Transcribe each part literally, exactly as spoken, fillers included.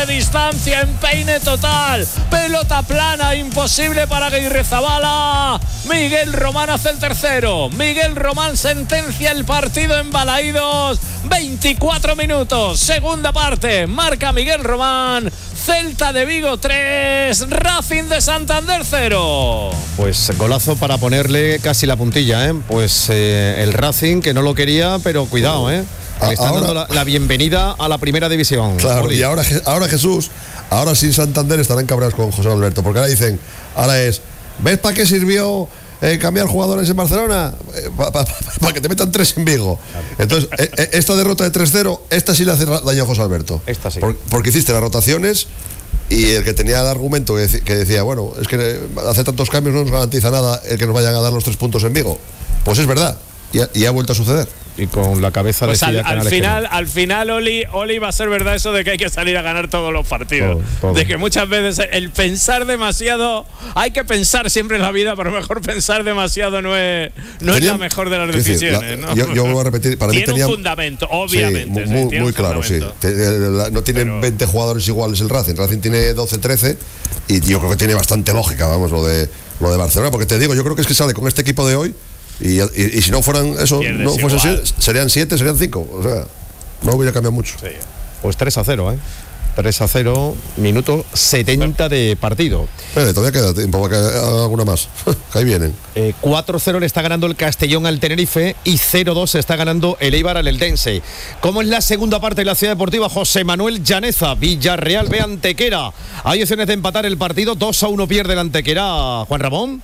de distancia, empeine total, pelota plana, imposible para Aguirrezabala. Miguel Román hace el tercero. Miguel Román sentencia el partido en Balaídos. veinticuatro minutos, segunda parte, marca Miguel Román. Celta de Vigo tres, Racing de Santander cero. Pues golazo para ponerle casi la puntilla, ¿eh? Pues eh, el Racing, que no lo quería, pero cuidado, ¿eh? Le están ahora, dando la, la bienvenida a la primera división. Claro, Oli. y ahora, ahora Jesús, ahora sí Santander estarán cabreados con José Alberto, porque ahora dicen, ahora es, ¿ves para qué sirvió eh, cambiar jugadores en Barcelona? Eh, para pa, pa, pa que te metan tres en Vigo. Entonces, eh, esta derrota de tres cero, esta sí le hace daño a José Alberto. Esta sí. Por, porque hiciste las rotaciones y el que tenía el argumento que, que decía, bueno, es que hace tantos cambios no nos garantiza nada el que nos vayan a dar los tres puntos en Vigo. Pues es verdad, y ha, y ha vuelto a suceder. Y con la cabeza pues de al, al final, al final Oli, Oli va a ser verdad eso de que hay que salir a ganar todos los partidos. Todo, todo. De que muchas veces el pensar demasiado, hay que pensar siempre en la vida, pero mejor pensar demasiado no es, no es la mejor de las decisiones. Decir, la, ¿no? yo, yo voy a repetir, para tiene mí tenía un fundamento, obviamente. Sí, muy, sí, muy claro, fundamento. sí. No tienen pero, veinte jugadores iguales el Racing. Racing tiene doce, trece y yo creo que tiene bastante lógica, vamos, lo de lo de Barcelona, porque te digo, yo creo que es que sale con este equipo de hoy. Y, y, y si no fueran eso, no fuesen siete, serían siete, serían cinco. O sea, no hubiera cambiado mucho. Sí. Pues tres a cero, ¿eh? tres a cero, minuto setenta de partido. Pero todavía queda tiempo para que haga alguna más. Que ahí vienen. Eh, cuatro cero le está ganando el Castellón al Tenerife y cero dos está ganando el Eibar al Eldense. ¿Cómo es la segunda parte de la Ciudad Deportiva? José Manuel Llaneza, Villarreal ve Antequera. Hay opciones de empatar el partido, dos a uno pierde el Antequera. Juan Ramón.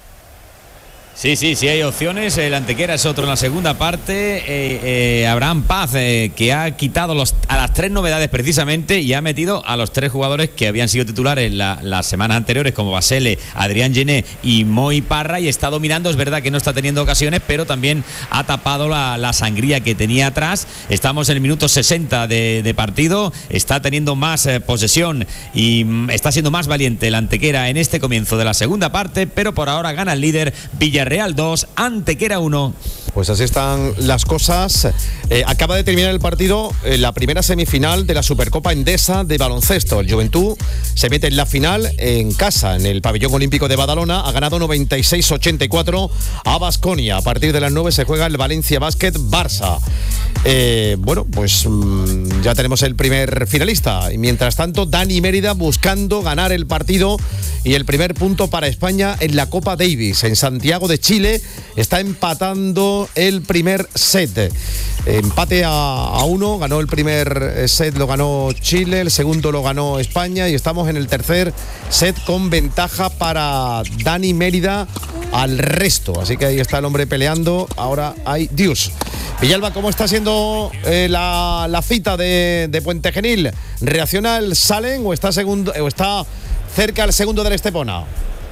Sí, sí, sí hay opciones. El Antequera es otro en la segunda parte. Eh, eh, Abraham Paz, eh, que ha quitado los, a las tres novedades precisamente y ha metido a los tres jugadores que habían sido titulares la, las semanas anteriores, como Basele, Adrián Gené y Moi Parra, y está dominando. Es verdad que no está teniendo ocasiones, pero también ha tapado la, la sangría que tenía atrás. Estamos en el minuto sesenta de, de partido. Está teniendo más eh, posesión y mm, está siendo más valiente el Antequera en este comienzo de la segunda parte, pero por ahora gana el líder Villarreal. Real dos, Antequera uno. Pues así están las cosas. Eh, acaba de terminar el partido, eh, la primera semifinal de la Supercopa Endesa de baloncesto. El Juventud se mete en la final en casa, en el Pabellón Olímpico de Badalona. Ha ganado noventa y seis ochenta y cuatro a Baskonia. A partir de las nueve se juega el Valencia Basket Barça. Eh, bueno, pues mmm, ya tenemos el primer finalista. Y mientras tanto, Dani Mérida buscando ganar el partido y el primer punto para España en la Copa Davis. En Santiago de Chile está empatando el primer set. Empate a, a uno, ganó el primer set, lo ganó Chile, el segundo lo ganó España y estamos en el tercer set con ventaja para Dani Mérida al resto. Así que ahí está el hombre peleando. Ahora hay Dios. Villalba, ¿cómo está siendo eh, la, la cita de, de Puente Genil? ¿Reacciona el Salen o está, segundo, o está cerca el segundo del Estepona?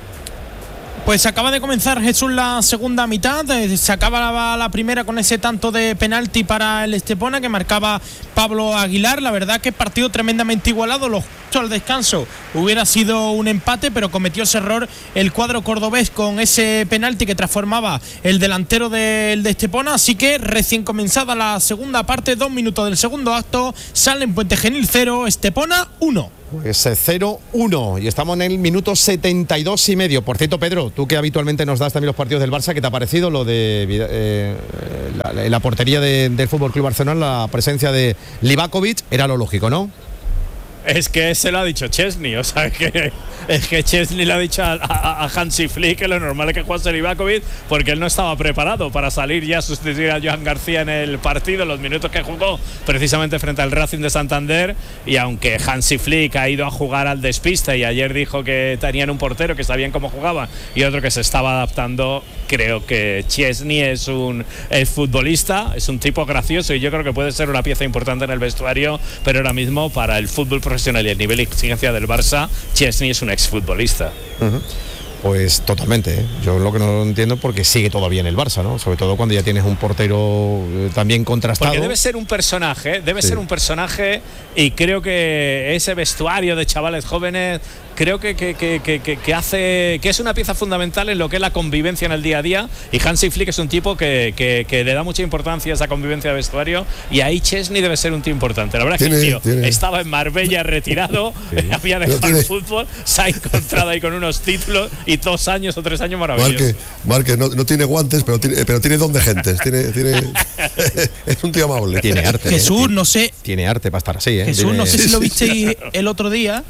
Pues acaba de comenzar, Jesús, la segunda mitad. Se acaba la primera con ese tanto de penalti para el Estepona que marcaba Pablo Aguilar. La verdad que partido tremendamente igualado. Los al descanso hubiera sido un empate, pero cometió ese error el cuadro cordobés con ese penalti que transformaba el delantero del de Estepona. Así que recién comenzada la segunda parte, dos minutos del segundo acto, Salen Puente Genil cero, Estepona uno. Pues cero uno y estamos en el minuto setenta y dos y medio. Por cierto, Pedro, tú que habitualmente nos das también los partidos del Barça, ¿qué te ha parecido lo de eh, la, la portería de, del Fútbol Club Barcelona, la presencia de Livakovic? Era lo lógico, ¿no? Es que se lo ha dicho Chesney, o sea que es que Chesney le ha dicho a, a, a Hansi Flick que lo normal es que jugase Livakovic porque él no estaba preparado para salir ya a sustituir a Johan García en el partido, los minutos que jugó precisamente frente al Racing de Santander. Y aunque Hansi Flick ha ido a jugar al despiste y ayer dijo que tenían un portero que sabían cómo jugaba y otro que se estaba adaptando, creo que Chesney es un es futbolista, es un tipo gracioso y yo creo que puede ser una pieza importante en el vestuario, pero ahora mismo para el fútbol profesional y el nivel de exigencia del Barça, Chesney es un exfutbolista. Uh-huh. Pues totalmente, ¿eh? Yo lo que no entiendo es porque sigue todavía en el Barça, ¿no? Sobre todo cuando ya tienes un portero eh, también contrastado. Porque debe ser un personaje, debe sí. ser un personaje y creo que ese vestuario de chavales jóvenes creo que, que, que, que, que hace que es una pieza fundamental en lo que es la convivencia en el día a día, y Hansi Flick es un tipo que, que, que le da mucha importancia a esa convivencia de vestuario, y ahí Chesney debe ser un tío importante. La verdad es que el tío tiene. estaba en Marbella retirado, sí. había dejado el fútbol, se ha encontrado ahí con unos títulos y dos años o tres años maravillosos. Marque, Marque no, no tiene guantes, pero tiene, pero tiene don de gentes, tiene, tiene es un tío amable. Tiene arte. Jesús, ¿eh? no sé. Tiene arte para estar así, ¿eh? Jesús, tiene... no sé si lo visteis el otro día.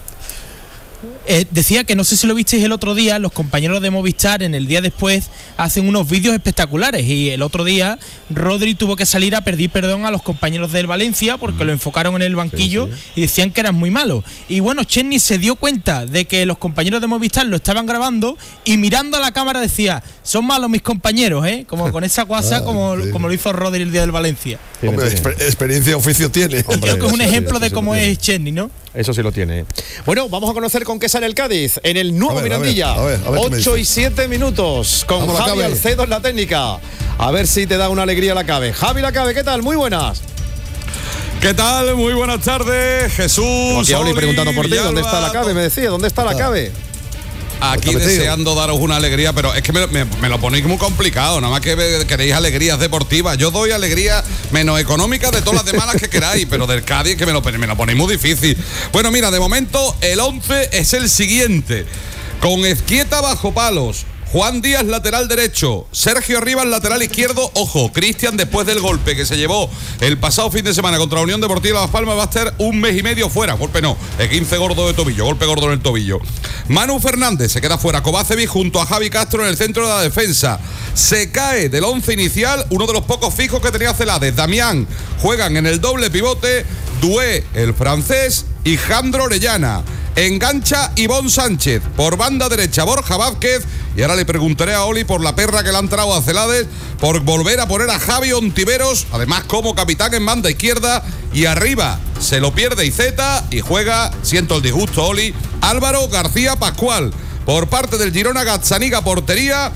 Eh, decía que no sé si lo visteis el otro día, los compañeros de Movistar en el día después hacen unos vídeos espectaculares, y el otro día Rodri tuvo que salir a pedir perdón a los compañeros del Valencia porque mm. lo enfocaron en el banquillo, sí, sí. y decían que eran muy malos. Y bueno, Chesney se dio cuenta de que los compañeros de Movistar lo estaban grabando y mirando a la cámara decía: son malos mis compañeros, ¿eh? Como con esa guasa ah, como, sí. como lo hizo Rodri el día del Valencia. Hombre, exper- experiencia oficio tiene. Hombre, creo que es un ejemplo de cómo es Chesney, ¿no? Eso sí lo tiene. Bueno, vamos a conocer con qué sale el Cádiz en el nuevo a ver, Mirandilla. A ver, a ver, a ver ocho y siete minutos con Vamos, Javi Alcedo en la técnica. A ver si te da una alegría la Cabe. Javi Lacabe, ¿qué tal? Muy buenas. ¿Qué tal? Muy buenas tardes, Jesús. Aquí Oli preguntando por ti, ¿dónde está la Cabe? Me decía, ¿dónde está la Cabe? Aquí deseando daros una alegría, pero es que me, me, me lo ponéis muy complicado, nada más que queréis alegrías deportivas. Yo doy alegría menos económicas de todas las demás las que queráis, pero del Cádiz que me lo, me lo ponéis muy difícil. Bueno, mira, de momento el once es el siguiente: con Ezquieta bajo palos, Juan Díaz lateral derecho, Sergio Rivas lateral izquierdo. Ojo, Cristian, después del golpe que se llevó el pasado fin de semana contra la Unión Deportiva Las Palmas, va a estar un mes y medio fuera. Golpe no, el quince gordo de tobillo, golpe gordo en el tobillo. Manu Fernández se queda fuera, Kovacevic junto a Javi Castro en el centro de la defensa. Se cae del once inicial uno de los pocos fijos que tenía Celades, Damián. Juegan en el doble pivote Doué, el francés, y Jandro Orellana. Engancha Ivón Sánchez, por banda derecha Borja Vázquez, y ahora le preguntaré a Oli por la perra que le han traído a Celades, por volver a poner a Javi Ontiveros, además como capitán en banda izquierda, y arriba se lo pierde Iceta y juega, siento el disgusto Oli, Álvaro García Pascual. Por parte del Girona, Gazzaniga portería,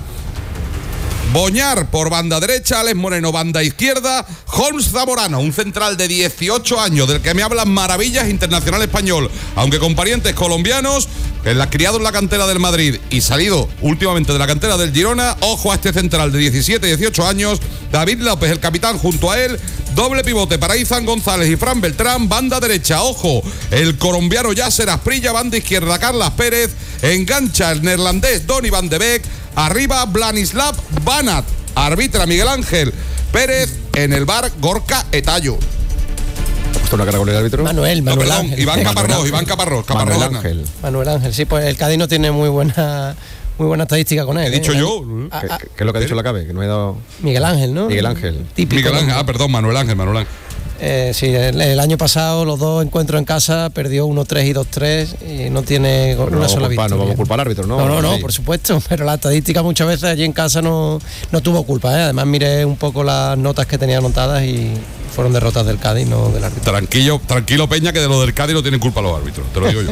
Boñar por banda derecha, Alex Moreno banda izquierda, Holmes Zamorano, un central de dieciocho años del que me hablan maravillas, internacional español, aunque con parientes colombianos, que la criado en la cantera del Madrid y salido últimamente de la cantera del Girona. Ojo a este central de diecisiete, dieciocho años, David López, el capitán, junto a él, doble pivote para Izan González y Fran Beltrán, banda derecha, ojo, el colombiano Yasser Asprilla, banda izquierda, Carlas Pérez, engancha el neerlandés Donny van de Beek, arriba Blanislav Banat, arbitra Miguel Ángel Pérez, en el bar Gorka Etayo. ¿Ha puesto una cara con el árbitro? Manuel, Manuel no, perdón, Ángel. Iván Caparrós, Iván Caparrós, Caparrós. Manuel Ángel. Manuel Ángel, sí, pues el Cádiz no tiene muy buena muy buena estadística con él. He dicho ¿eh? yo. ¿Qué, qué, ¿Qué es lo que ha dicho la Cabe? Que no he dado... Miguel Ángel, ¿no? Miguel Ángel. Típico. Miguel Ángel, ah, perdón, Manuel Ángel, Manuel Ángel. Eh, sí, el, el año pasado los dos encuentros en casa perdió uno tres y dos tres y no tiene Pero una no sola culpa, victoria. No vamos a culpar al árbitro, ¿no? No, no, no, sí. por supuesto, pero la estadística muchas veces allí en casa no, no tuvo culpa, ¿eh? Además miré un poco las notas que tenía anotadas y fueron derrotas del Cádiz, no del árbitro. Tranquilo, tranquilo Peña, que de lo del Cádiz no tienen culpa los árbitros, te lo digo yo.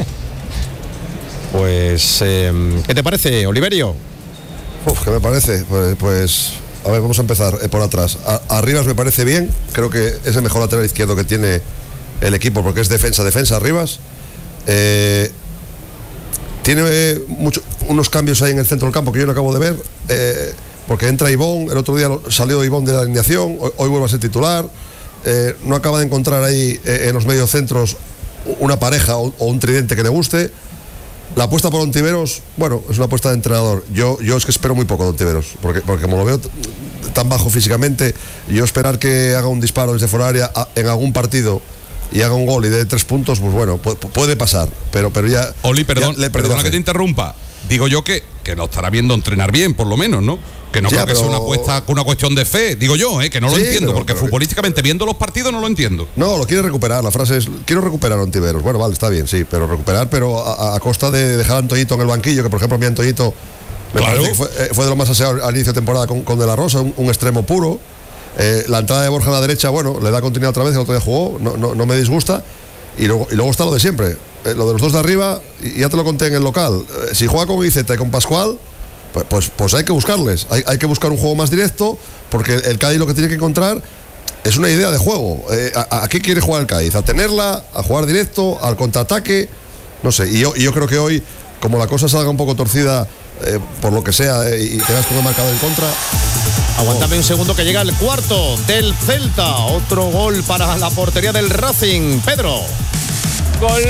Pues, eh, ¿qué te parece, Oliverio? Uf, ¿qué me parece? Pues, pues a ver, vamos a empezar eh, por atrás. A, Arribas me parece bien, creo que es el mejor lateral izquierdo que tiene el equipo porque es defensa, defensa, Arribas. Eh, tiene eh, mucho, unos cambios ahí en el centro del campo que yo no acabo de ver, eh, porque entra Ivón, el otro día salió Ivón de la alineación, hoy, hoy vuelve a ser titular. Eh, no acaba de encontrar ahí eh, en los mediocentros una pareja o, o un tridente que le guste. La apuesta por Ontiveros, bueno, es una apuesta de entrenador. Yo, yo es que espero muy poco de Ontiveros, porque, porque como lo veo t- tan bajo físicamente, yo esperar que haga un disparo desde fuera área a, en algún partido y haga un gol y dé tres puntos, pues bueno, pu- puede pasar, pero, pero ya... Oli, perdón, ya le perdona que te interrumpa. Digo yo que, que lo estará viendo entrenar bien, por lo menos, ¿no? Que no Ya, creo que pero... sea una apuesta, una cuestión de fe. Digo yo, ¿eh? Que no lo Sí, entiendo, pero, porque pero... futbolísticamente, viendo los partidos, no lo entiendo. No, lo quiere recuperar, la frase es, quiero recuperar a Ontiveros. Bueno, vale, está bien, sí, pero recuperar, pero a, a costa de dejar a Antoñito en el banquillo, que por ejemplo a mí Antoñito me Claro. parece que fue, eh, fue de lo más aseado al inicio de temporada con, con De La Rosa, un, un extremo puro. Eh, la entrada de Borja a la derecha, bueno, le da continuidad otra vez, el otro día jugó, no, no, no me disgusta. Y luego, y luego está lo de siempre, eh, lo de los dos de arriba, y ya te lo conté en el local. Eh, si juega con Iceta y con Pascual, pues, pues, pues hay que buscarles, hay, hay que buscar un juego más directo, porque el Cádiz lo que tiene que encontrar es una idea de juego. Eh, a, ¿A qué quiere jugar el Cádiz? ¿A tenerla? ¿A jugar directo? ¿Al contraataque? No sé, y yo, y yo creo que hoy como la cosa salga un poco torcida, eh, por lo que sea, eh, y tengas con el marcador en contra. Aguántame un segundo que llega el cuarto del Celta. Otro gol para la portería del Racing. Pedro. Gol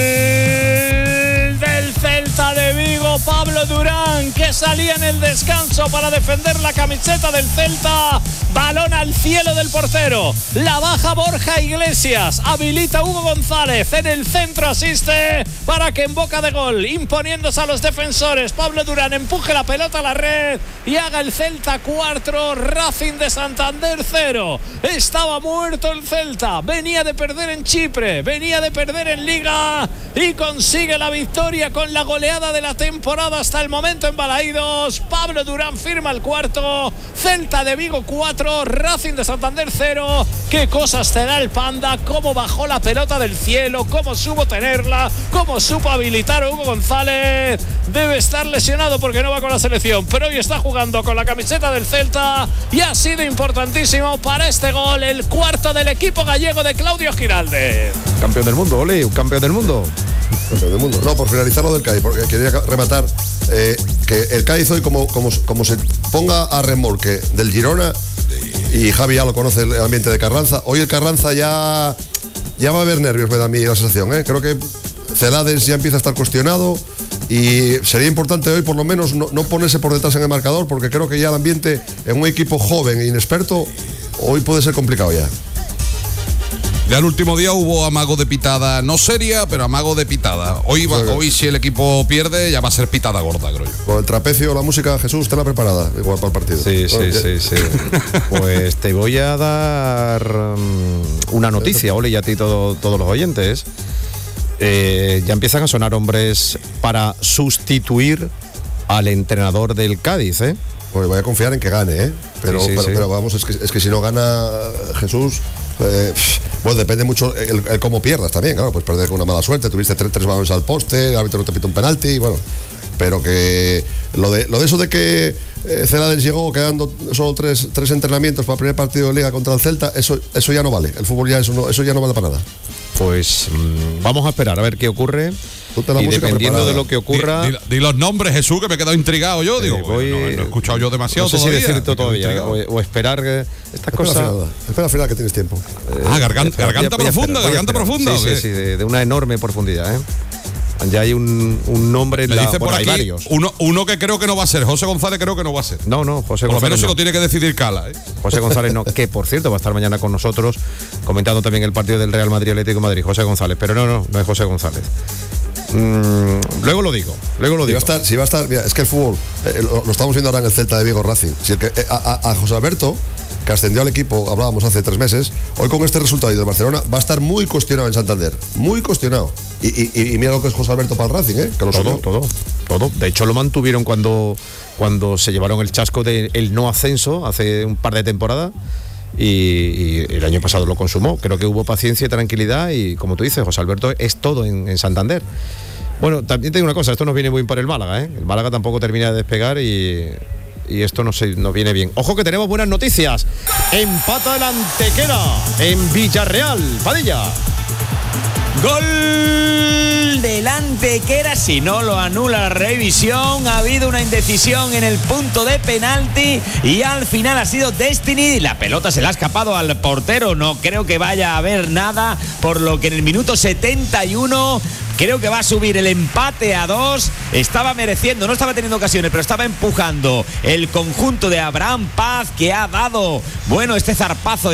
del Celta de Vigo, Pablo Durán, que salía en el descanso para defender la camiseta del Celta. Balón al cielo del portero. La baja Borja Iglesias. Habilita Hugo González. En el centro asiste para que en boca de gol, imponiéndose a los defensores, Pablo Durán empuje la pelota a la red y haga el Celta cuatro, Racing de Santander cero. Estaba muerto el Celta. Venía de perder en Chipre. Venía de perder en Liga y consigue la victoria con la goleada de la temporada hasta el momento en Balaídos. Pablo Durán firma el cuarto. Celta de Vigo cuatro, Racing de Santander cero. Qué cosas te da el Panda, cómo bajó la pelota del cielo, cómo supo tenerla, cómo supo habilitar a Hugo González. Debe estar lesionado porque no va con la selección, pero hoy está jugando con la camiseta del Celta y ha sido importantísimo para este gol, el cuarto del equipo gallego de Claudio Giraldez. Campeón del mundo, Oli, un campeón del mundo. Campeón del mundo. No, por finalizar lo del Cádiz, porque quería rematar eh, que el Cádiz hoy, como, como, como se ponga a remolque del Girona, y Javi ya lo conoce el ambiente de Carranza, hoy el Carranza ya, ya va a haber nervios, me da a mí la sensación, ¿eh? Creo que Celades ya empieza a estar cuestionado y sería importante hoy por lo menos no, no ponerse por detrás en el marcador, porque creo que ya el ambiente en un equipo joven e inexperto hoy puede ser complicado ya. Ya el último día hubo amago de pitada, no seria, pero amago de pitada. Hoy, va, hoy si el equipo pierde, ya va a ser pitada gorda, creo yo. Con el trapecio, la música, Jesús, ¿te la preparada? Igual para el partido. Sí, sí, bueno, sí, sí. Pues te voy a dar um, una noticia, Oli, y a ti todo, todos los oyentes. Eh, ya empiezan a sonar hombres para sustituir al entrenador del Cádiz, ¿eh? Pues voy a confiar en que gane, ¿eh? Pero, sí, sí, pero, sí. pero vamos, es que, es que si no gana Jesús, eh, bueno, depende mucho el, el cómo pierdas también, claro, pues perder con una mala suerte, tuviste tres, tres balones al poste, el árbitro no te pita un penalti, bueno, pero que lo de, lo de eso de que eh, Celades llegó quedando solo tres, tres entrenamientos para el primer partido de Liga contra el Celta, eso, eso ya no vale, el fútbol ya eso, no, eso ya no vale para nada. Pues mmm, vamos a esperar a ver qué ocurre. La y dependiendo preparada. de lo que ocurra. Di, di, di los nombres, Jesús, que me he quedado intrigado yo. Digo, eh, voy, no, no he escuchado yo demasiado. No sé todavía. si decirte todavía. O, o esperar que estas espera cosas. Final, espera al final que tienes tiempo. Eh, ah, garganta, garganta voy a, profunda, voy a garganta profunda. Sí, sí, sí, de, de una enorme profundidad, ¿eh? Ya hay un, un nombre en me la, dice por bueno, aquí, hay varios. Uno, uno que creo que no va a ser. José González creo que no va a ser. No, no, José por González. Por lo menos no. se lo tiene que decidir Cala, ¿eh? José González no, que por cierto va a estar mañana con nosotros comentando también el partido del Real Madrid Atlético de Madrid. José González, pero no, no, no es José González. Mm, luego lo digo, luego lo digo. Si va a estar, si va a estar mira, es que el fútbol, eh, lo, lo estamos viendo ahora en el Celta de Vigo Racing. Si el que, eh, a, a, a José Alberto, que ascendió al equipo, hablábamos hace tres meses, hoy con este resultado de Barcelona va a estar muy cuestionado en Santander, muy cuestionado. Y, y, y mira lo que es José Alberto para el Racing, ¿eh? Que lo todo, todo, todo. De hecho lo mantuvieron cuando, cuando se llevaron el chasco del no ascenso hace un par de temporadas. Y, y el año pasado lo consumó. Creo que hubo paciencia y tranquilidad y como tú dices, José Alberto es todo en, en Santander. Bueno, también te digo una cosa, esto nos viene muy bien para el Málaga, ¿eh? El Málaga tampoco termina de despegar y, y esto nos, nos viene bien. Ojo que tenemos buenas noticias. Empata el Antequera en Villarreal. Padilla. Gol del Antequera, si no lo anula la revisión. Ha habido una indecisión en el punto de penalti y al final ha sido Destiny. La pelota se le ha escapado al portero, no creo que vaya a haber nada, por lo que en el minuto setenta y uno creo que va a subir el empate a dos. Estaba mereciendo, no estaba teniendo ocasiones, pero estaba empujando el conjunto de Abraham Paz, que ha dado, bueno, este zarpazo